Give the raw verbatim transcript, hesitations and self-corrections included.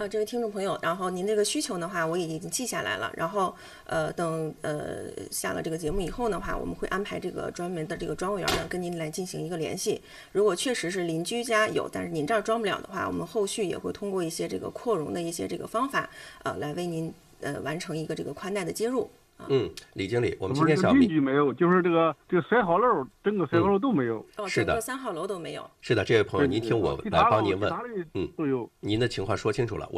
呃，这位听众朋友，然后您这个需求的话，我也已经记下来了。然后，呃，等呃下了这个节目以后的话，我们会安排这个专门的这个装务员呢，跟您来进行一个联系。如果确实是邻居家有，但是您这儿装不了的话，我们后续也会通过一些这个扩容的一些这个方法，呃，来为您呃完成一个这个宽带的接入。 嗯，李经理，我们今不是天小米邻居没有，就是这个这个三号楼，整个三号楼都没有。 哦， 是的整个三号楼都没有。 是的，这位朋友，您听我来帮您问， 其他的嗯， 都有。 您的情况说清楚了。